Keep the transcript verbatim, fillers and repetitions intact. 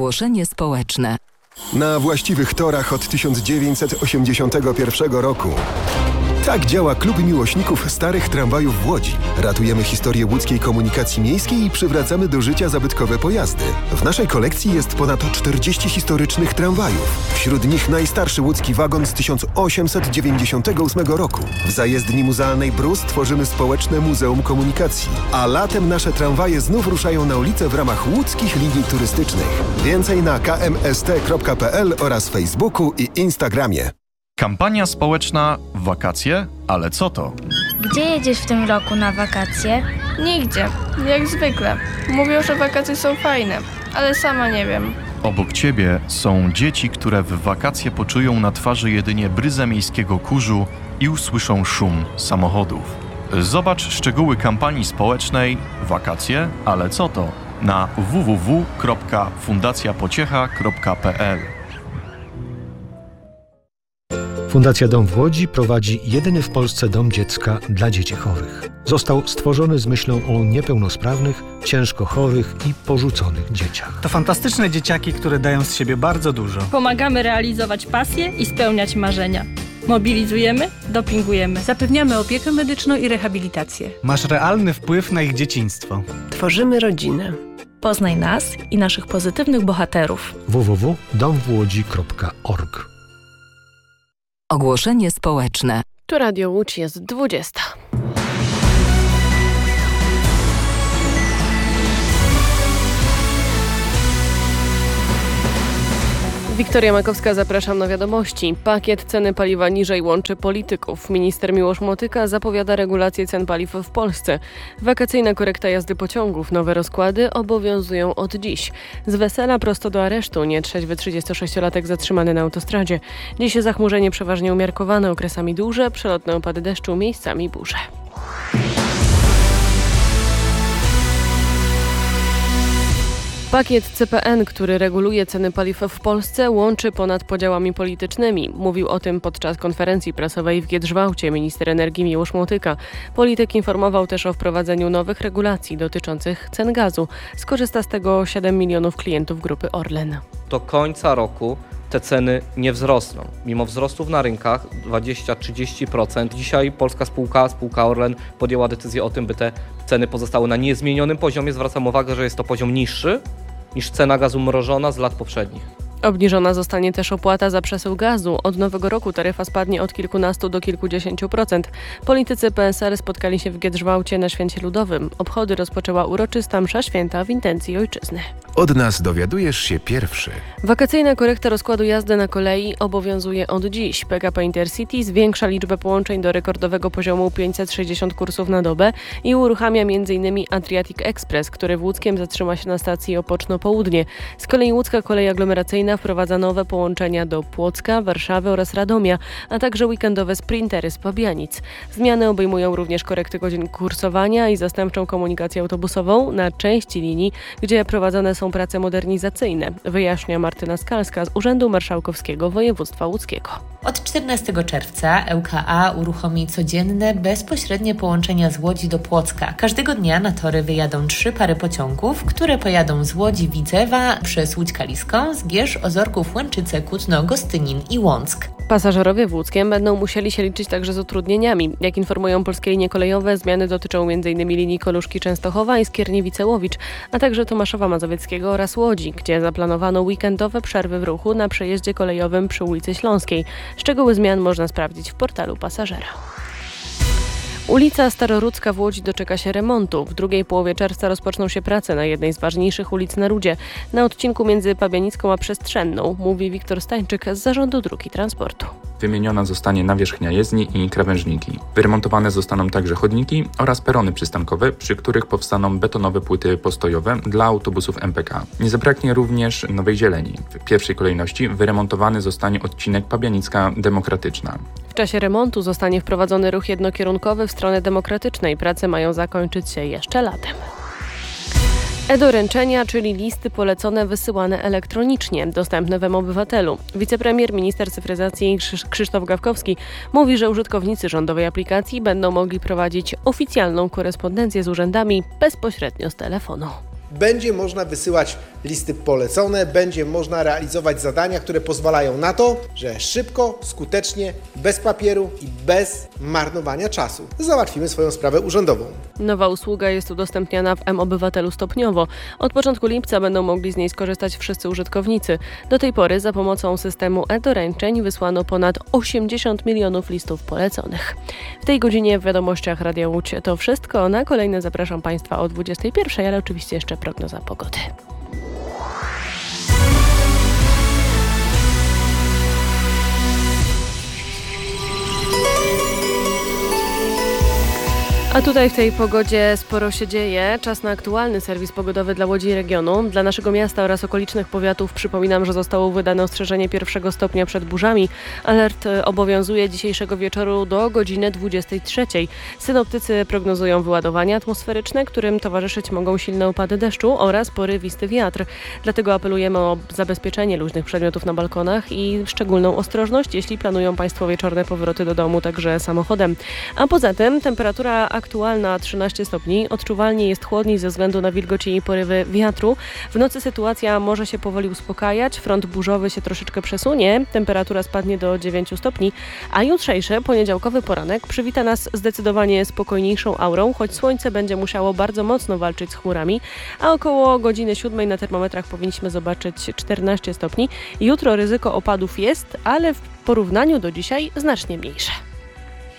Ogłoszenie społeczne. Na właściwych torach od tysiąc dziewięćset osiemdziesiątego pierwszego roku. Tak działa Klub Miłośników Starych Tramwajów w Łodzi. Ratujemy historię łódzkiej komunikacji miejskiej i przywracamy do życia zabytkowe pojazdy. W naszej kolekcji jest ponad czterdzieści historycznych tramwajów. Wśród nich najstarszy łódzki wagon z tysiąc osiemset dziewięćdziesiątego ósmego roku. W zajezdni muzealnej Brus tworzymy społeczne Muzeum Komunikacji. A latem nasze tramwaje znów ruszają na ulicę w ramach łódzkich linii turystycznych. Więcej na k m s t kropka p l oraz Facebooku i Instagramie. Kampania społeczna wakacje? Ale co to? Gdzie jedziesz w tym roku na wakacje? Nigdzie, jak zwykle. Mówią, że wakacje są fajne, ale sama nie wiem. Obok ciebie są dzieci, które w wakacje poczują na twarzy jedynie bryzę miejskiego kurzu i usłyszą szum samochodów. Zobacz szczegóły kampanii społecznej Wakacje? Ale co to? Na w w w kropka fundacja pociecha kropka p l. Fundacja Dom w Łodzi prowadzi jedyny w Polsce dom dziecka dla dzieci chorych. Został stworzony z myślą o niepełnosprawnych, ciężko chorych i porzuconych dzieciach. To fantastyczne dzieciaki, które dają z siebie bardzo dużo. Pomagamy realizować pasje i spełniać marzenia. Mobilizujemy, dopingujemy. Zapewniamy opiekę medyczną i rehabilitację. Masz realny wpływ na ich dzieciństwo. Tworzymy rodzinę. Poznaj nas i naszych pozytywnych bohaterów. w w w kropka dom w łodzi kropka org. Ogłoszenie społeczne. Tu Radio Łódź jest dwudziesta. Wiktoria Makowska, zapraszam na wiadomości. Pakiet ceny paliwa niżej łączy polityków. Minister Miłosz Motyka zapowiada regulację cen paliw w Polsce. Wakacyjna korekta jazdy pociągów. Nowe rozkłady obowiązują od dziś. Z wesela prosto do aresztu. Nietrzeźwy trzydziestosześciolatek zatrzymany na autostradzie. Dziś zachmurzenie przeważnie umiarkowane, okresami duże, przelotne opady deszczu, miejscami burze. Pakiet C P N, który reguluje ceny paliw w Polsce, łączy ponad podziałami politycznymi. Mówił o tym podczas konferencji prasowej w Giedrzwałcie minister energii Miłosz Motyka. Polityk informował też o wprowadzeniu nowych regulacji dotyczących cen gazu. Skorzysta z tego siedem milionów klientów grupy Orlen. Do końca roku te ceny nie wzrosną. Mimo wzrostów na rynkach dwadzieścia do trzydziestu procent. Dzisiaj polska spółka, spółka Orlen podjęła decyzję o tym, by te ceny pozostały na niezmienionym poziomie. Zwracam uwagę, że jest to poziom niższy niż cena gazu mrożona z lat poprzednich. Obniżona zostanie też opłata za przesył gazu. Od nowego roku taryfa spadnie od kilkunastu do kilkudziesięciu procent. Politycy P S L spotkali się w Giedrzwałcie na Święcie Ludowym. Obchody rozpoczęła uroczysta msza święta w intencji ojczyzny. Od nas dowiadujesz się pierwszy. Wakacyjna korekta rozkładu jazdy na kolei obowiązuje od dziś. P K P Intercity zwiększa liczbę połączeń do rekordowego poziomu pięćset sześćdziesiąt kursów na dobę i uruchamia m.in. Adriatic Express, który w Łódzkiem zatrzyma się na stacji Opoczno Południe. Z kolei łódzka kolej aglomeracyjna wprowadza nowe połączenia do Płocka, Warszawy oraz Radomia, a także weekendowe sprintery z Pabianic. Zmiany obejmują również korekty godzin kursowania i zastępczą komunikację autobusową na części linii, gdzie prowadzone są prace modernizacyjne, wyjaśnia Martyna Skalska z Urzędu Marszałkowskiego Województwa Łódzkiego. Od czternastego czerwca L K A uruchomi codzienne, bezpośrednie połączenia z Łodzi do Płocka. Każdego dnia na tory wyjadą trzy pary pociągów, które pojadą z Łodzi Widzewa przez Łódź Kaliską, Zgierz, Ozorków, Łęczyce, Kutno, Gostynin i Łąck. Pasażerowie w Łódzkiem będą musieli się liczyć także z utrudnieniami. Jak informują polskie linie kolejowe, zmiany dotyczą m.in. linii Koluszki Częstochowa i Skierniewice-Łowicz, a także Tomaszowa Mazowieckiego oraz Łodzi, gdzie zaplanowano weekendowe przerwy w ruchu na przejeździe kolejowym przy ulicy Śląskiej. Szczegóły zmian można sprawdzić w portalu pasażera. Ulica Starorudzka w Łodzi doczeka się remontu. W drugiej połowie czerwca rozpoczną się prace na jednej z ważniejszych ulic na Rudzie, na odcinku między Pabianicką a Przestrzenną, mówi Wiktor Stańczyk z Zarządu Dróg i Transportu. Wymieniona zostanie nawierzchnia jezdni i krawężniki. Wyremontowane zostaną także chodniki oraz perony przystankowe, przy których powstaną betonowe płyty postojowe dla autobusów M P K. Nie zabraknie również nowej zieleni. W pierwszej kolejności wyremontowany zostanie odcinek Pabianicka Demokratyczna. W czasie remontu zostanie wprowadzony ruch jednokierunkowy w stronę demokratycznej. Prace mają zakończyć się jeszcze latem. E-doręczenia, czyli listy polecone wysyłane elektronicznie, dostępne w M-Obywatelu. Wicepremier, minister cyfryzacji Krzysztof Gawkowski mówi, że użytkownicy rządowej aplikacji będą mogli prowadzić oficjalną korespondencję z urzędami bezpośrednio z telefonu. Będzie można wysyłać listy polecone będzie można realizować zadania, które pozwalają na to, że szybko, skutecznie, bez papieru i bez marnowania czasu załatwimy swoją sprawę urzędową. Nowa usługa jest udostępniana w M-Obywatelu stopniowo. Od początku lipca będą mogli z niej skorzystać wszyscy użytkownicy. Do tej pory za pomocą systemu e-doręczeń wysłano ponad osiemdziesiąt milionów listów poleconych. W tej godzinie w Wiadomościach Radia Łódź to wszystko. Na kolejne zapraszam Państwa o dwudziestej pierwszej, ale oczywiście jeszcze prognoza pogody. A tutaj w tej pogodzie sporo się dzieje. Czas na aktualny serwis pogodowy dla Łodzi i regionu. Dla naszego miasta oraz okolicznych powiatów przypominam, że zostało wydane ostrzeżenie pierwszego stopnia przed burzami. Alert obowiązuje dzisiejszego wieczoru do godziny dwudziestej trzeciej. Synoptycy prognozują wyładowania atmosferyczne, którym towarzyszyć mogą silne opady deszczu oraz porywisty wiatr. Dlatego apelujemy o zabezpieczenie luźnych przedmiotów na balkonach i szczególną ostrożność, jeśli planują Państwo wieczorne powroty do domu, także samochodem. A poza tym temperatura aktualna trzynaście stopni, odczuwalnie jest chłodniej ze względu na wilgoć i porywy wiatru. W nocy sytuacja może się powoli uspokajać, front burzowy się troszeczkę przesunie, temperatura spadnie do dziewięciu stopni, a jutrzejszy, poniedziałkowy poranek przywita nas zdecydowanie spokojniejszą aurą, choć słońce będzie musiało bardzo mocno walczyć z chmurami, a około godziny siódmej na termometrach powinniśmy zobaczyć czternaście stopni. Jutro ryzyko opadów jest, ale w porównaniu do dzisiaj znacznie mniejsze.